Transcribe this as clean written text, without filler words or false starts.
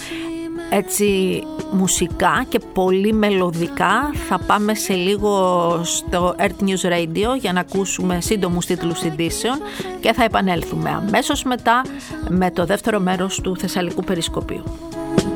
έτσι μουσικά και πολύ μελωδικά. Θα πάμε σε λίγο στο Earth News Radio για να ακούσουμε σύντομους τίτλους ειδήσεων και θα επανέλθουμε αμέσως μετά με το δεύτερο μέρος του Θεσσαλικού Περισκοπίου.